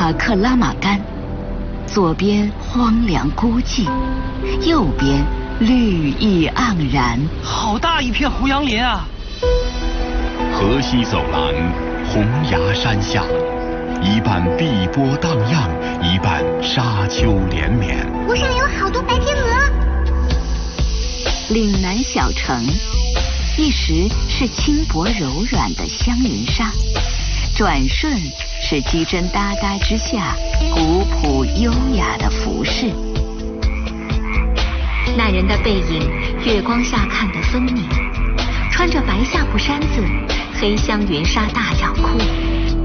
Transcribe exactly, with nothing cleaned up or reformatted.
塔克拉玛干，左边荒凉孤寂，右边绿意盎然。 好大一片胡杨林啊！ 河西走廊，红崖山下，一半碧波荡漾，一半沙丘连绵。 湖上有好多白天鹅。 岭南小城，一时是轻薄柔软的香云纱，转瞬是机针哒哒之下古朴优雅的服饰。那人的背影，月光下看得分明，穿着白夏布衫子，黑香云纱大脚裤。